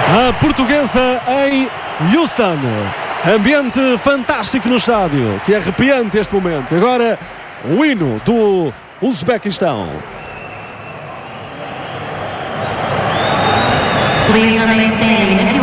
A Portuguesa em Houston. Ambiente fantástico no estádio, que é arrepiante este momento. Agora o hino do Uzbequistão. Please remain standing.